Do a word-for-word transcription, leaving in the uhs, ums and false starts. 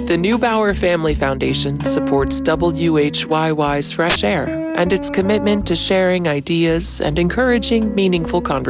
The Neubauer Family Foundation supports W H Y Y's Fresh Air and its commitment to sharing ideas and encouraging meaningful conversations.